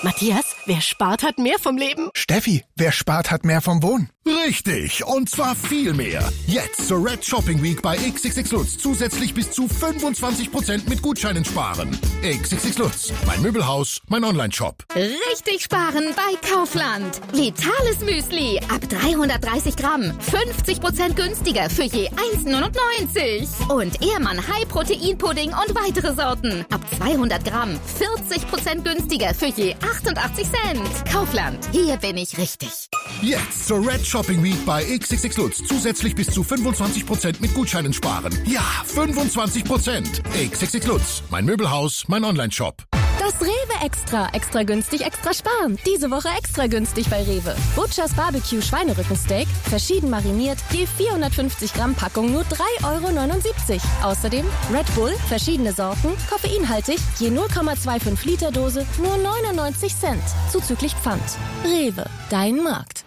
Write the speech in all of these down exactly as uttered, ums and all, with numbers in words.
Matthias, wer spart, hat mehr vom Leben. Steffi, wer spart, hat mehr vom Wohnen. Richtig, und zwar viel mehr. Jetzt zur Red Shopping Week bei X X X Lutz zusätzlich bis zu fünfundzwanzig Prozent mit Gutscheinen sparen. X X X Lutz, mein Möbelhaus, mein Online-Shop. Richtig sparen bei Kaufland. Vitales Müsli ab dreihundertdreißig Gramm. fünfzig Prozent günstiger für je eins neunundneunzig. Und Ehrmann High Protein Pudding und weitere Sorten. Ab zweihundert Gramm. vierzig Prozent günstiger für je achtundachtzig Cent. Kaufland, hier bin ich richtig. Jetzt zur Red Shopping Week bei X X X Lutz zusätzlich bis zu fünfundzwanzig Prozent mit Gutscheinen sparen. Ja, fünfundzwanzig Prozent. X X X Lutz, mein Möbelhaus, mein Online-Shop. Das Rewe Extra. Extra günstig, extra sparen. Diese Woche extra günstig bei Rewe. Butchers Barbecue Schweinerückensteak, verschieden mariniert, je vierhundertfünfzig Gramm Packung nur drei Euro neunundsiebzig. Außerdem Red Bull, verschiedene Sorten, koffeinhaltig, je null Komma fünfundzwanzig Liter Dose, nur neunundneunzig Cent. Zuzüglich Pfand. Rewe, dein Markt.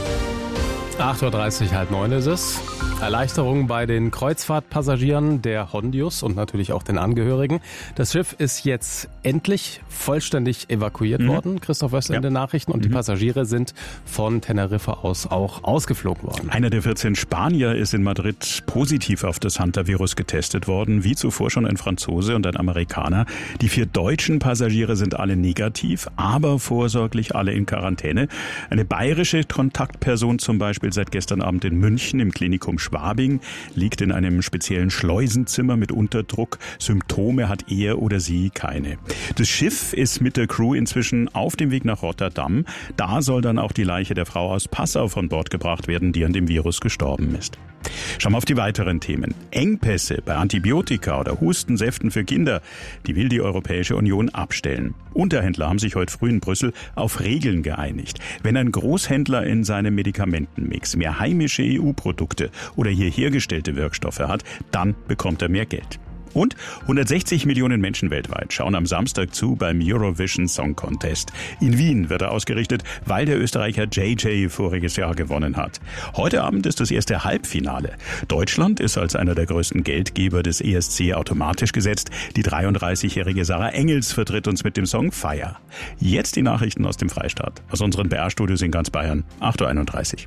acht Uhr dreißig, halb neun ist es. Erleichterung bei den Kreuzfahrtpassagieren der Hondius und natürlich auch den Angehörigen. Das Schiff ist jetzt endlich vollständig evakuiert mhm. worden, Christoph Wössler ja. in den Nachrichten. Und mhm. die Passagiere sind von Teneriffa aus auch ausgeflogen worden. Einer der vierzehn Spanier ist in Madrid positiv auf das Hunter-Virus getestet worden, wie zuvor schon ein Franzose und ein Amerikaner. Die vier deutschen Passagiere sind alle negativ, aber vorsorglich alle in Quarantäne. Eine bayerische Kontaktperson zum Beispiel seit gestern Abend in München im Klinikum Schwabing, liegt in einem speziellen Schleusenzimmer mit Unterdruck. Symptome hat er oder sie keine. Das Schiff ist mit der Crew inzwischen auf dem Weg nach Rotterdam. Da soll dann auch die Leiche der Frau aus Passau von Bord gebracht werden, die an dem Virus gestorben ist. Schauen wir auf die weiteren Themen. Engpässe bei Antibiotika oder Hustensäften für Kinder, die will die Europäische Union abstellen. Unterhändler haben sich heute früh in Brüssel auf Regeln geeinigt. Wenn ein Großhändler in seinem Medikamentenmix mehr heimische E U-Produkte oder hier hergestellte Wirkstoffe hat, dann bekommt er mehr Geld. Und hundertsechzig Millionen Menschen weltweit schauen am Samstag zu beim Eurovision Song Contest. In Wien wird er ausgerichtet, weil der Österreicher J J voriges Jahr gewonnen hat. Heute Abend ist das erste Halbfinale. Deutschland ist als einer der größten Geldgeber des E S C automatisch gesetzt. Die dreiunddreißigjährige Sarah Engels vertritt uns mit dem Song Fire. Jetzt die Nachrichten aus dem Freistaat, aus unseren B R-Studios in ganz Bayern. acht Uhr einunddreißig.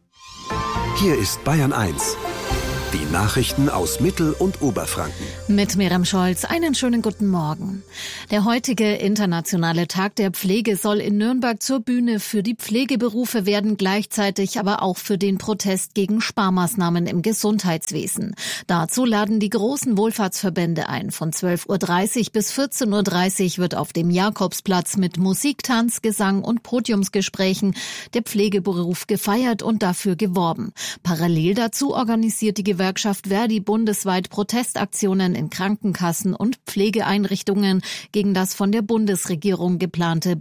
Hier ist Bayern eins. Die Nachrichten aus Mittel- und Oberfranken. Mit Miriam Scholz, einen schönen guten Morgen. Der heutige internationale Tag der Pflege soll in Nürnberg zur Bühne für die Pflegeberufe werden, gleichzeitig aber auch für den Protest gegen Sparmaßnahmen im Gesundheitswesen. Dazu laden die großen Wohlfahrtsverbände ein. Von zwölf Uhr dreißig bis vierzehn Uhr dreißig wird auf dem Jakobsplatz mit Musik, Tanz, Gesang und Podiumsgesprächen der Pflegeberuf gefeiert und dafür geworben. Parallel dazu organisiert die Gewerkschaft Verdi bundesweit Protestaktionen in Krankenkassen und Pflegeeinrichtungen gegen das von der Bundesregierung geplante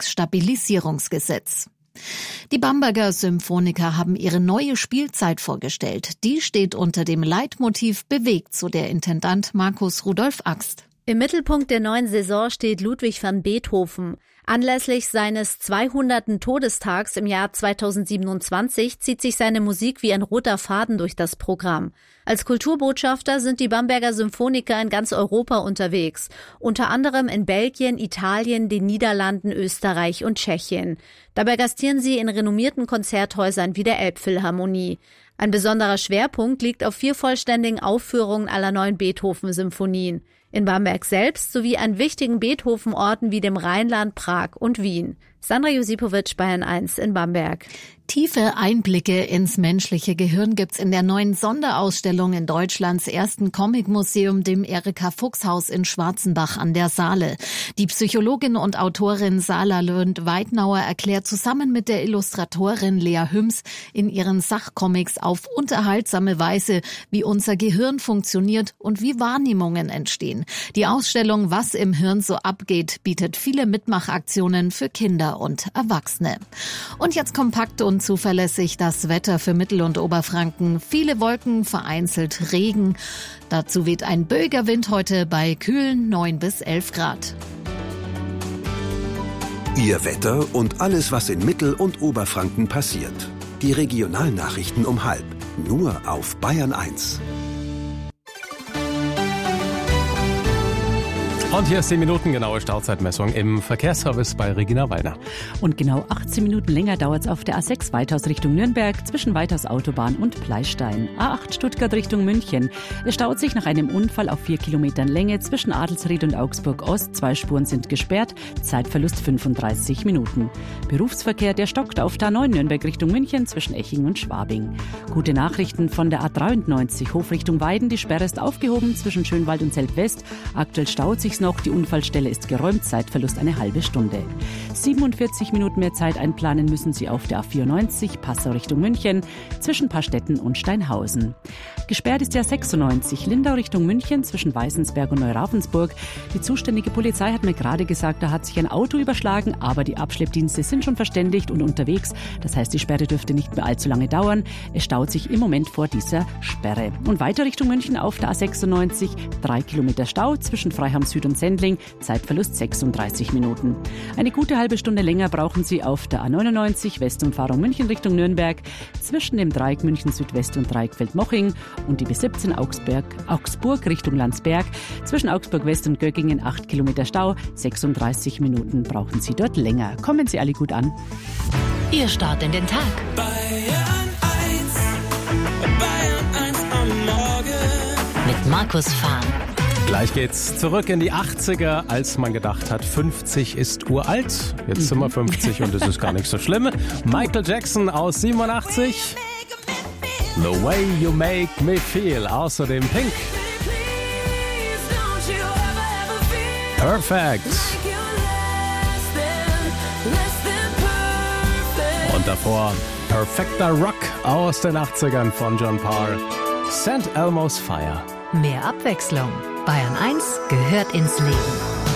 Beitragsstabilisierungsgesetz. Die Bamberger Symphoniker haben ihre neue Spielzeit vorgestellt. Die steht unter dem Leitmotiv bewegt, so der Intendant Markus Rudolf Axt. Im Mittelpunkt der neuen Saison steht Ludwig van Beethoven. Anlässlich seines zweihunderten Todestags im Jahr zweitausendsiebenundzwanzig zieht sich seine Musik wie ein roter Faden durch das Programm. Als Kulturbotschafter sind die Bamberger Symphoniker in ganz Europa unterwegs, unter anderem in Belgien, Italien, den Niederlanden, Österreich und Tschechien. Dabei gastieren sie in renommierten Konzerthäusern wie der Elbphilharmonie. Ein besonderer Schwerpunkt liegt auf vier vollständigen Aufführungen aller neuen Beethoven-Symphonien. In Bamberg selbst sowie an wichtigen Beethoven-Orten wie dem Rheinland, Prag und Wien. Sandra Josipowitsch, Bayern eins in Bamberg. Tiefe Einblicke ins menschliche Gehirn gibt's in der neuen Sonderausstellung in Deutschlands ersten Comicmuseum, dem Erika-Fuchs-Haus in Schwarzenbach an der Saale. Die Psychologin und Autorin Sala Lönd-Weidnauer erklärt zusammen mit der Illustratorin Lea Hüms in ihren Sachcomics auf unterhaltsame Weise, wie unser Gehirn funktioniert und wie Wahrnehmungen entstehen. Die Ausstellung Was im Hirn so abgeht bietet viele Mitmachaktionen für Kinder und Erwachsene. Und jetzt kompakt und zuverlässig das Wetter für Mittel- und Oberfranken. Viele Wolken, vereinzelt Regen. Dazu weht ein böiger Wind heute bei kühlen neun bis elf Grad. Ihr Wetter und alles, was in Mittel- und Oberfranken passiert. Die Regionalnachrichten um halb. Nur auf Bayern eins. Und hier ist die minutengenaue Stauzeitmessung im Verkehrsservice bei Regina Wallner. Und genau achtzehn Minuten länger dauert es auf der A sechs Weithaus Richtung Nürnberg zwischen Weithaus Autobahn und Pleistein. A acht Stuttgart Richtung München. Es staut sich nach einem Unfall auf vier Kilometern Länge zwischen Adelsried und Augsburg Ost. Zwei Spuren sind gesperrt. Zeitverlust fünfunddreißig Minuten. Berufsverkehr, der stockt auf der A neun Nürnberg Richtung München zwischen Eching und Schwabing. Gute Nachrichten von der A dreiundneunzig Hof Richtung Weiden. Die Sperre ist aufgehoben zwischen Schönwald und Zeltwest. Aktuell staut sich's noch. Die Unfallstelle ist geräumt. Zeitverlust eine halbe Stunde. siebenundvierzig Minuten mehr Zeit einplanen müssen Sie auf der A vierundneunzig Passau Richtung München zwischen Paarstetten und Steinhausen. Gesperrt ist der sechsundneunzig Lindau Richtung München zwischen Weißensberg und Neuravensburg. Die zuständige Polizei hat mir gerade gesagt, da hat sich ein Auto überschlagen, aber die Abschleppdienste sind schon verständigt und unterwegs. Das heißt, die Sperre dürfte nicht mehr allzu lange dauern. Es staut sich im Moment vor dieser Sperre. Und weiter Richtung München auf der A sechsundneunzig, drei Kilometer Stau zwischen Freiham Süd und Sendling, Zeitverlust sechsunddreißig Minuten. Eine gute halbe Stunde länger brauchen Sie auf der A neunundneunzig Westumfahrung München Richtung Nürnberg zwischen dem Dreieck München Südwest und Dreieck Feldmoching und die B siebzehn Augsburg, Augsburg Richtung Landsberg zwischen Augsburg West und Göggingen acht Kilometer Stau, sechsunddreißig Minuten brauchen Sie dort länger. Kommen Sie alle gut an. Ihr Start in den Tag. Bayern eins, Bayern eins am Morgen. Mit Markus Fahn. Gleich geht's zurück in die achtziger, als man gedacht hat, fünfzig ist uralt. Jetzt sind wir fünfzig und es ist gar nicht so schlimm. Michael Jackson aus siebenundachtzig. The Way You Make Me Feel. Außerdem Pink. Perfect. Und davor Perfecter Rock aus den achtzigern von John Parr. Saint Elmo's Fire. Mehr Abwechslung. Bayern eins gehört ins Leben.